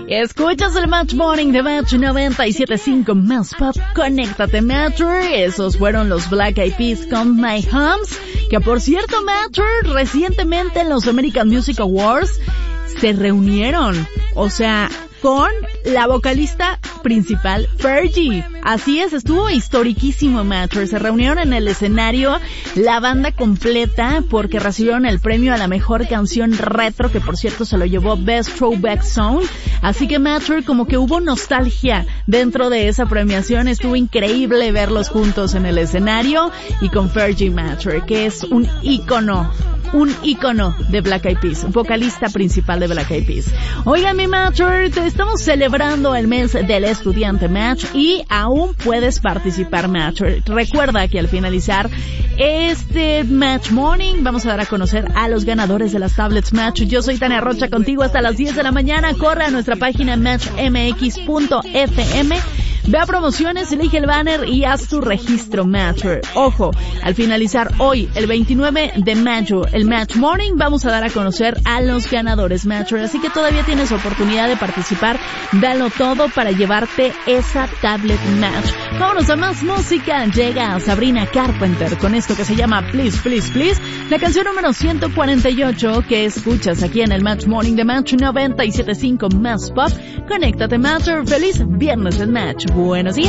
Escuchas el Match Morning de Match 97.5 Más Pop. Conéctate, Matcher. Esos fueron los Black Eyed Peas con My Hums. Que por cierto, Matcher, recientemente en los American Music Awards se reunieron. O sea, con la vocalista principal, Fergie. Así es, estuvo historiquísimo, Matcher. Se reunieron en el escenario la banda completa porque recibieron el premio a la mejor canción retro, que por cierto se lo llevó Best Throwback Song. Así que, Matcher, como que hubo nostalgia dentro de esa premiación. Estuvo increíble verlos juntos en el escenario y con Fergie, Matcher, que es un ícono de Black Eyed Peas, vocalista principal de Black Eyed Peas. Oigan, mi Matcher, estamos celebrando el mes del estudiante, Match, y aún puedes participar, Matcher. Recuerda que al finalizar este Match Morning vamos a dar a conocer a los ganadores de las tablets, Match. Yo soy Tania Rocha, contigo hasta las 10 de la mañana. Corre a nuestra página matchmx.fm. Ve a promociones, elige el banner y haz tu registro, Matcher. Ojo, al finalizar hoy, el 29 de mayo, el Match Morning, vamos a dar a conocer a los ganadores, Matcher. Así que todavía tienes oportunidad de participar. Dalo todo para llevarte esa tablet, Match. Vámonos a más música. Llega Sabrina Carpenter con esto que se llama Please, Please, Please. La canción número 148 que escuchas aquí en el Match Morning de Match 97.5 Más Pop. Conéctate, Matcher. Feliz viernes en Match. Buenos días.